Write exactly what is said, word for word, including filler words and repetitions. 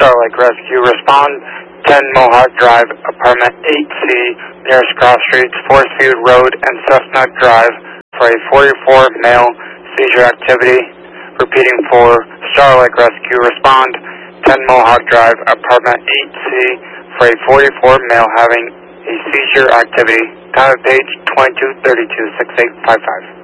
Star Lake Rescue. Respond ten Mohawk Drive, apartment eight C, nearest cross streets, Forest View Road and Cessna Drive for a forty-four male seizure activity. Repeating for Star Lake Rescue. Respond ten Mohawk Drive, apartment eight C for a forty-four male having a seizure activity. Time of page twenty-two thirty-two, six eight five five.